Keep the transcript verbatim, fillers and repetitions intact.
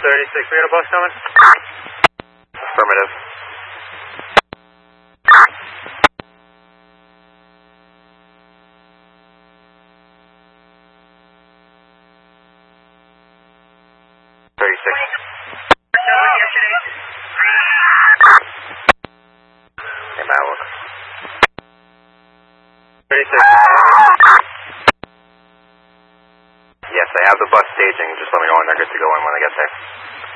thirty-six, we got a bus coming? Affirmative. thirty-six. Hey, Matt, look. thirty-six. Yes, I have the bus staging. Just let me know when they're good to go in when they get there.